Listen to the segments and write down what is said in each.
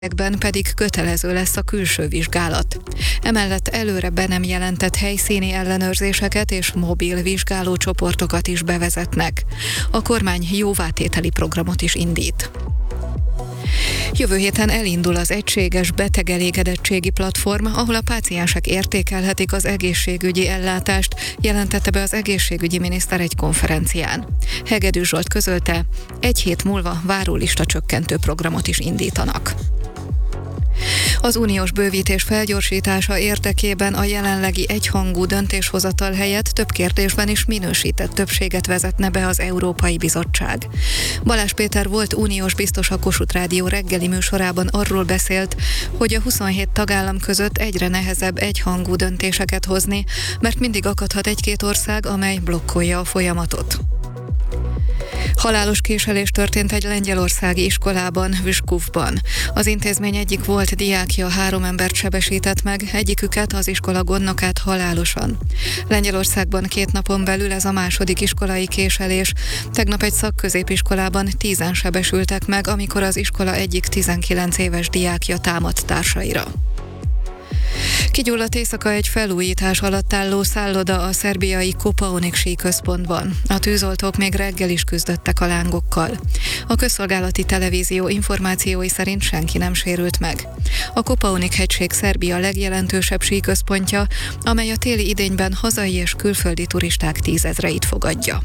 Ezekben pedig kötelező lesz a külső vizsgálat. Emellett előre be nem jelentett helyszíni ellenőrzéseket és mobil vizsgálócsoportokat is bevezetnek. A kormány jóvátételi programot is indít. Jövő héten elindul az egységes betegelégedettségi platform, ahol a páciensek értékelhetik az egészségügyi ellátást, jelentette be az egészségügyi miniszter egy konferencián. Hegedűs Zsolt közölte, egy hét múlva várólista csökkentő programot is indítanak. Az uniós bővítés felgyorsítása érdekében a jelenlegi egyhangú döntéshozatal helyett több kérdésben is minősített többséget vezetne be az Európai Bizottság. Balázs Péter volt uniós biztos a Kossuth Rádió reggeli műsorában arról beszélt, hogy a 27 tagállam között egyre nehezebb egyhangú döntéseket hozni, mert mindig akadhat egy-két ország, amely blokkolja a folyamatot. Halálos késelés történt egy lengyelországi iskolában, Vyškovban. Az intézmény egyik volt diákja 3 embert sebesített meg, egyiküket, az iskola gondnokát halálosan. Lengyelországban 2 napon belül ez a második iskolai késelés. Tegnap egy szakközépiskolában 10-en sebesültek meg, amikor az iskola egyik 19 éves diákja támadt társaira. Kigyulladt éjszaka egy felújítás alatt álló szálloda a szerbiai Kopaonik síközpontban. A tűzoltók még reggel is küzdöttek a lángokkal. A közszolgálati televízió információi szerint senki nem sérült meg. A Kopaonik hegység Szerbia legjelentősebb síközpontja, amely a téli idényben hazai és külföldi turisták 10 000-eit fogadja.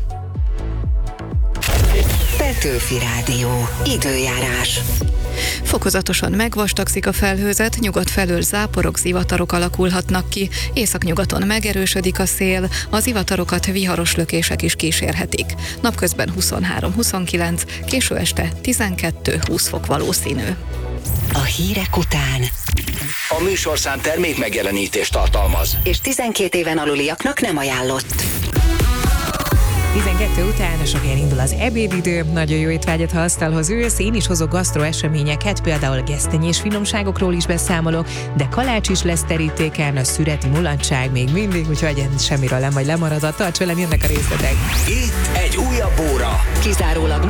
Petőfi Rádió. Időjárás. Fokozatosan megvastagszik a felhőzet, nyugat felől záporok, zivatarok alakulhatnak ki, északnyugaton megerősödik a szél, az zivatarokat viharos lökések is kísérhetik. Napközben 23-29, késő este 12-20 fok valószínű. A hírek után A műsorszám termék megjelenítést tartalmaz. és 12 éven aluliaknak nem ajánlott. 12 után sok helyen indul az ebédidő, nagyon jó étvágyat, ha asztalhoz ülsz. Én is hozok gasztro eseményeket, például gesztenyés finomságokról is beszámolok, de kalács is lesz terítéken, a szüreti mulatság még mindig, úgyhogy semmiről nem vagy lemaradva, tarts velem, jönnek a részletek. Itt egy újabb óra. Kizárólag